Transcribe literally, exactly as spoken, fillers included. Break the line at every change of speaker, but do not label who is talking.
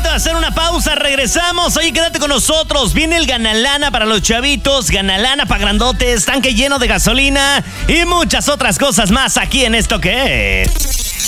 de hacer una pausa, regresamos. Oye, quédate con nosotros. Viene el Ganalana para los chavitos, Ganalana para grandotes, tanque lleno de gasolina y muchas otras cosas más aquí en Esto Que Es.